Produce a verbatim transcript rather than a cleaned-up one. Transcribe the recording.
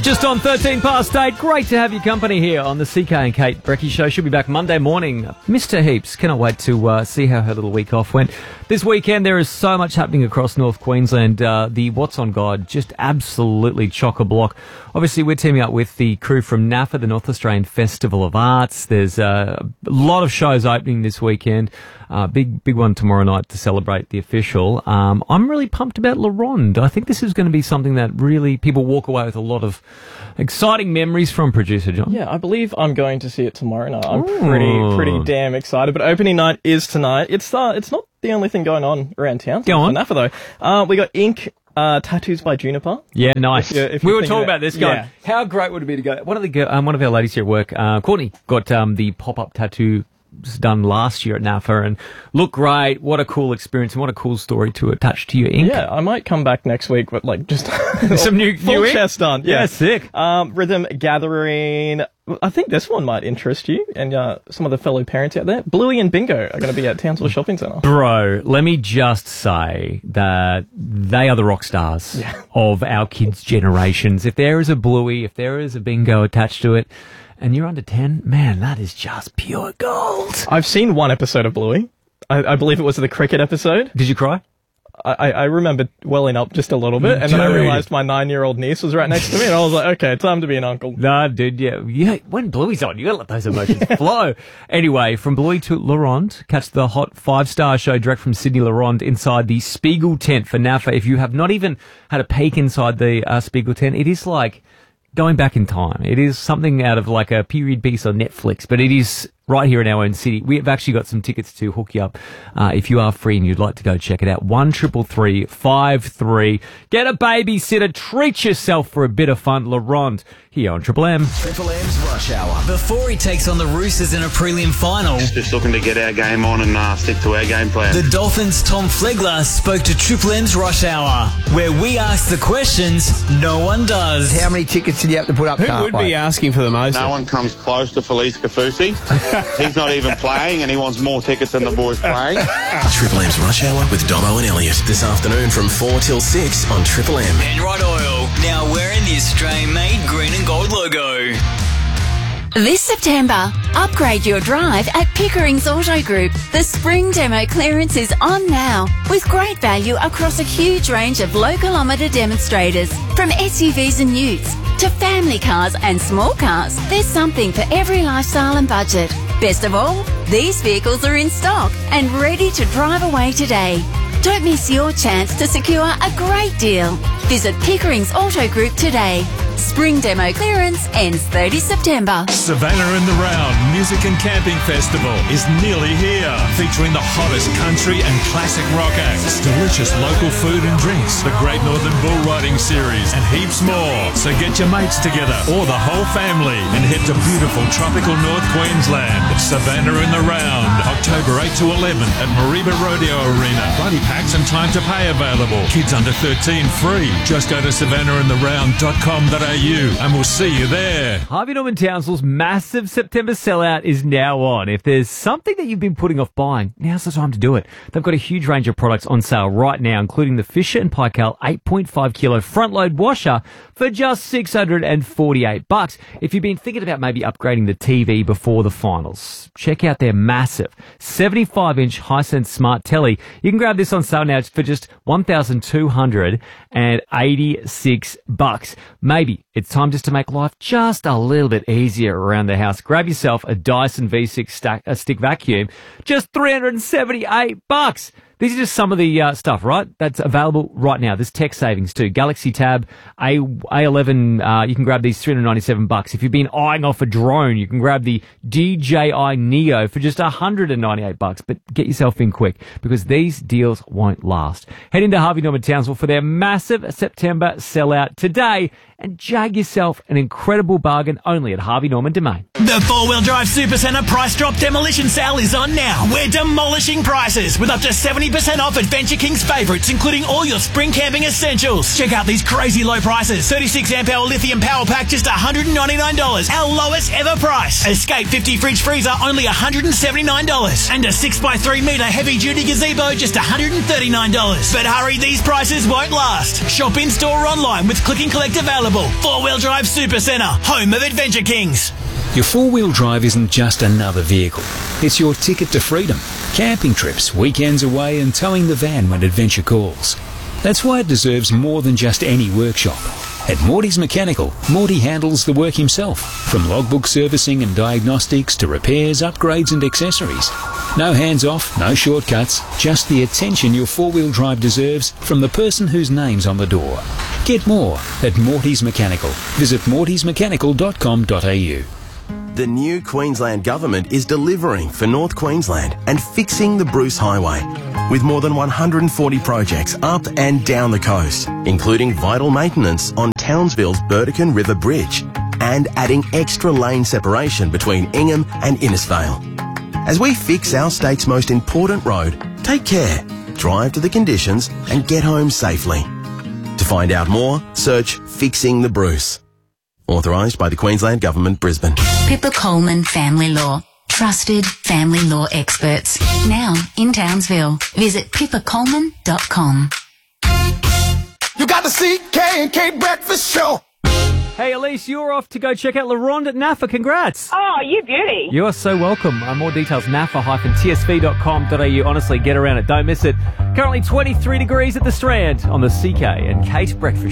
Just on thirteen past eight. Great to have your company here on the C K and Kate Brecky Show. She'll be back Monday morning. Mister Heaps, cannot wait to uh, see how her little week off went. This weekend there is so much happening across North Queensland. Uh, the What's On Guide, just absolutely chock-a-block. Obviously, we're teaming up with the crew from NAFA, the North Australian Festival of Arts. There's uh, a lot of shows opening this weekend. Uh, big, big one tomorrow night to celebrate the official. Um, I'm really pumped about La Ronde. I think this is going to be something that really people walk away with a lot of exciting memories from, producer John. Yeah, I believe I'm going to see it tomorrow night. I'm Ooh. pretty, pretty damn excited. But opening night is tonight. It's uh, it's not the only thing going on around town. Go on. NAFA though. Uh, we got Ink. Uh, tattoos by Juniper. Yeah, nice. If you're, if we you're were talking about this, going, yeah. how great would it be to go? One of the um, one of our ladies here at work, uh, Courtney, got um, the pop-up tattoo done last year at NAFA and looked great. What a cool experience and what a cool story to attach to your ink. Yeah, I might come back next week with like just some new, full new chest done. Yeah, yeah, sick. Um, Rhythm Gathering. I think this one might interest you and uh, some of the fellow parents out there. Bluey and Bingo are going to be at Townsville Shopping Centre. Bro, let me just say that they are the rock stars yeah. of our kids' generations. If there is a Bluey, if there is a Bingo attached to it, and you're under ten, man, that is just pure gold. I've seen one episode of Bluey. I, I believe it was the cricket episode. Did you cry? I, I remember welling up just a little bit, and dude. then I realised my nine-year-old niece was right next to me, and I was like, okay, time to be an uncle. Nah, dude, yeah. yeah when Bluey's on, you gotta let those emotions flow. Anyway, from Bluey to La Ronde, catch the hot five-star show direct from Sydney La Ronde inside the Spiegel tent for NAFA. If you have not even had a peek inside the uh, Spiegel tent, it is like going back in time. It is something out of like a period piece on Netflix, but it is right here in our own city. We have actually got some tickets to hook you up uh, if you are free and you'd like to go check it out. One triple three five three. Get a babysitter. Treat yourself for a bit of fun. La Ronde here on Triple M. Triple M's Rush Hour. Before he takes on the Roosters in a prelim final, just looking to get our game on and uh, stick to our game plan. The Dolphins' Tom Flegler spoke to Triple M's Rush Hour, where we ask the questions no one does. How many tickets did you have to put up? Who would be asking for the most? No one comes close to Felice Kafusi. He's not even playing, and he wants more tickets than the boys playing. Triple M's Rush Hour with Dobbo and Elliot this afternoon from four till six on Triple M. Penrite Oil, now wearing the Australian-made green and gold logo. This September, upgrade your drive at Pickering's Auto Group. The spring demo clearance is on now, with great value across a huge range of low-kilometre demonstrators. From S U Vs and utes to family cars and small cars, there's something for every lifestyle and budget. Best of all, these vehicles are in stock and ready to drive away today. Don't miss your chance to secure a great deal. Visit Pickering's Auto Group today. Spring demo clearance ends thirtieth September. Savannah in the Round Music and Camping Festival is nearly here, featuring the hottest country and classic rock acts, delicious local food and drinks, the Great Northern Bull Riding Series, and heaps more. So get your mates together, or the whole family, and head to beautiful tropical North Queensland. Savannah in the Round, October eighth to eleventh at Mariba Rodeo Arena. Buddy packs and time to pay available. Kids under thirteen free. Just go to savannah in the round dot com dot a u and we'll see you there. Harvey Norman Townsville's massive September sellout is now on. If there's something that you've been putting off buying, now's the time to do it. They've got a huge range of products on sale right now, including the Fisher and Paykel eight point five kilo front load washer for just six hundred forty-eight bucks. If you've been thinking about maybe upgrading the T V before the finals, check out their massive seventy-five inch Hisense smart telly. You can grab this on sale now for just one thousand two hundred eighty-six bucks. Maybe it's time just to make life just a little bit easier around the house. Grab yourself a Dyson V six stack, a stick vacuum, just three hundred seventy-eight bucks. These are just some of the uh, stuff, right? That's available right now. There's tech savings too. Galaxy Tab A A11, uh, you can grab these three hundred ninety-seven bucks. If you've been eyeing off a drone, you can grab the D J I Neo for just one hundred ninety-eight bucks. But get yourself in quick, because these deals won't last. Head into Harvey Norman Townsville for their massive September sellout today and jag yourself an incredible bargain only at Harvey Norman Domain. The four-wheel drive Super Centre price drop demolition sale is on now. We're demolishing prices with up to seventy percent off Adventure Kings favourites, including all your spring camping essentials. Check out these crazy low prices. thirty-six amp hour lithium power pack, just one hundred ninety-nine dollars. Our lowest ever price. Escape fifty fridge freezer, only one hundred seventy-nine dollars. And a six by three metre heavy duty gazebo, just one hundred thirty-nine dollars. But hurry, these prices won't last. Shop in store or online with click and collect available. Four Wheel Drive Super Centre, home of Adventure Kings. Your four-wheel drive isn't just another vehicle. It's your ticket to freedom. Camping trips, weekends away and towing the van when adventure calls. That's why it deserves more than just any workshop. At Morty's Mechanical, Morty handles the work himself, from logbook servicing and diagnostics to repairs, upgrades and accessories. No hands-off, no shortcuts, just the attention your four-wheel drive deserves from the person whose name's on the door. Get more at Morty's Mechanical. Visit mortys mechanical dot com dot a u. The new Queensland Government is delivering for North Queensland and fixing the Bruce Highway with more than one hundred forty projects up and down the coast, including vital maintenance on Townsville's Burdekin River Bridge and adding extra lane separation between Ingham and Innisfail. As we fix our state's most important road, take care, drive to the conditions and get home safely. To find out more, search Fixing the Bruce. Authorised by the Queensland Government, Brisbane. Pippa Coleman Family Law. Trusted family law experts. Now in Townsville. Visit pippa coleman dot com. You got the C K and K Breakfast Show. Hey, Elise, you're off to go check out LaRonde at N A F A. Congrats. Oh, you beauty. You are so welcome. Uh, more details, N A F A dash T S V dot com dot a u. Honestly, get around it. Don't miss it. Currently twenty-three degrees at the Strand on the C K and Kate Breakfast